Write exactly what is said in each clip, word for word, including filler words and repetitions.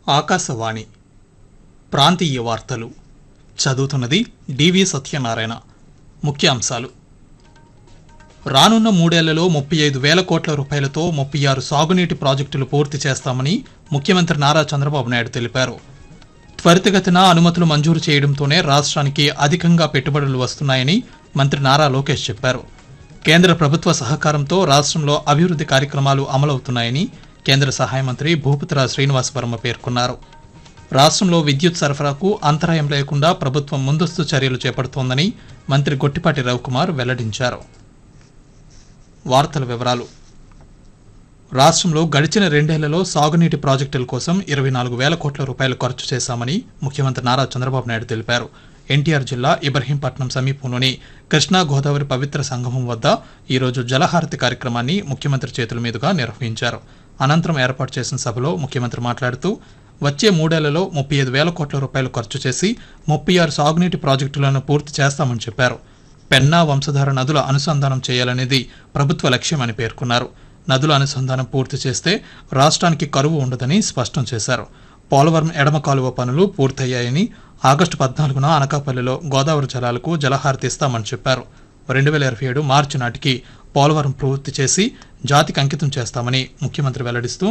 ఆకాశవాణి ప్రాంతీయ వార్తలు చదువుతున్నది డివి సత్యనారాయణ. ముఖ్యాంశాలు: రానున్న మూడేళ్లలో ముప్పై ఐదు వేల కోట్ల రూపాయలతో ముప్పై ఆరు సాగునీటి ప్రాజెక్టులు పూర్తి చేస్తామని ముఖ్యమంత్రి నారా చంద్రబాబు నాయుడు తెలిపారు. త్వరితగతిన అనుమతులు మంజూరు చేయడంతోనే రాష్ట్రానికి అధికంగా పెట్టుబడులు వస్తున్నాయని మంత్రి నారా లోకేష్ చెప్పారు. కేంద్ర ప్రభుత్వ సహకారంతో రాష్ట్రంలో అభివృద్ధి కార్యక్రమాలు అమలవుతున్నాయని కేంద్ర సహాయ మంత్రి భూపతిరాజు శ్రీనివాస్ వర్మ పేర్కొన్నారు. రాష్ట్రంలో విద్యుత్ సరఫరాకు అంతరాయం లేకుండా ప్రభుత్వం ముందస్తు చర్యలు చేపడుతోందని మంత్రి గొట్టిపాటి రవికుమార్ వెల్లడించారు. వార్తల వివరాలు: రాష్ట్రంలో గడిచిన రెండేళ్లలో సాగునీటి ప్రాజెక్టుల కోసం ఇరవై నాలుగు వేల కోట్ల రూపాయలు ఖర్చు చేశామని ముఖ్యమంత్రి నారా చంద్రబాబు నాయుడు తెలిపారు. ఎన్టీఆర్ జిల్లా ఇబ్రహీంపట్నం సమీపంలోని కృష్ణా గోదావరి పవిత్ర సంగమం వద్ద ఈరోజు జలహారతి కార్యక్రమాన్ని ముఖ్యమంత్రి చేతుల మీదుగా నిర్వహించారు. అనంతరం ఏర్పాటు చేసిన సభలో ముఖ్యమంత్రి మాట్లాడుతూ వచ్చే మూడేళ్లలో ముప్పై ఐదు వేల కోట్ల రూపాయలు ఖర్చు చేసి ముప్పై ఆరు సాగునీటి ప్రాజెక్టులను పూర్తి చేస్తామని చెప్పారు. పెన్నా వంశధార నదుల అనుసంధానం చేయాలనేది ప్రభుత్వ లక్ష్యమని పేర్కొన్నారు. నదుల అనుసంధానం పూర్తి చేస్తే రాష్ట్రానికి కరువు ఉండదని స్పష్టం చేశారు. పోలవరం ఎడమ కాలువ పనులు పూర్తయ్యాయని, ఆగస్టు పద్నాలుగున అనకాపల్లిలో గోదావరి జలాలకు జలహారతి ఇస్తామని చెప్పారు. రెండు వేల ఇరవై ఏడు మార్చి నాటికి పోలవరం పూర్తి చేసి జాతికి అంకితం చేస్తామని ముఖ్యమంత్రి వెల్లడిస్తూ,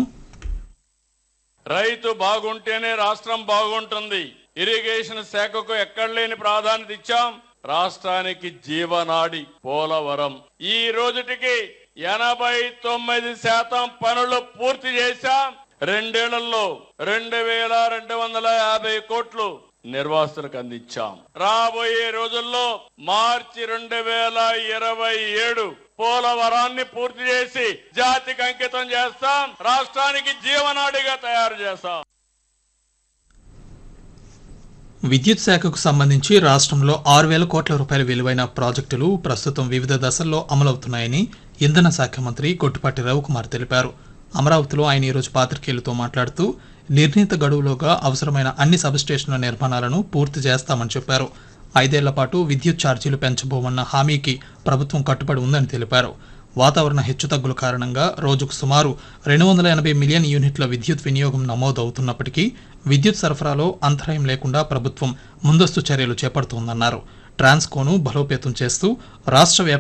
రైతు బాగుంటేనే రాష్ట్రం బాగుంటుంది. ఇరిగేషన్ శాఖకు ఎక్కడ లేని ప్రాధాన్యత ఇచ్చాం. రాష్ట్రానికి జీవనాడి పోలవరం. ఈ రోజుటికి ఎనభై తొమ్మిది శాతం పనులు పూర్తి చేశాం. రెండేళ్లలో రెండు వేల రెండు వందల యాభై కోట్లు నిర్వాసితులకు అందించాం. రాబోయే రోజుల్లో మార్చి రెండు వేల ఇరవై ఏడు పోలవరాన్ని పూర్తి చేసి జాతికి అంకితం చేస్తాం. రాష్ట్రానికి జీవనాడిగా తయారు చేస్తాం. విద్యుత్ శాఖకు సంబంధించి రాష్ట్రంలో ఆరు వేల కోట్ల రూపాయల విలువైన ప్రాజెక్టులు ప్రస్తుతం వివిధ దశల్లో అమలవుతున్నాయని ఇంధన శాఖ మంత్రి గొట్టిపాటి రవికుమార్ తెలిపారు. అమరావతిలో ఆయన ఈరోజు పాత్రికేయులతో మాట్లాడుతూ నిర్ణీత గడువులోగా అవసరమైన అన్ని సబ్స్టేషన్ల నిర్మాణాలను పూర్తి చేస్తామని చెప్పారు. ఐదేళ్ల పాటు విద్యుత్ ఛార్జీలు పెంచబోమన్న హామీకి ప్రభుత్వం కట్టుబడి ఉందని తెలిపారు. వాతావరణ హెచ్చుతగ్గుల కారణంగా రోజుకు సుమారు రెండు వందల ఎనభై మిలియన్ యూనిట్ల విద్యుత్ వినియోగం నమోదవుతున్నప్పటికీ విద్యుత్ సరఫరాలో అంతరాయం లేకుండా ప్రభుత్వం ముందస్తు చర్యలు చేపడుతోందన్నారు. ట్రాన్స్కోను బలోపేతం చేస్తూ రాష్ట్ర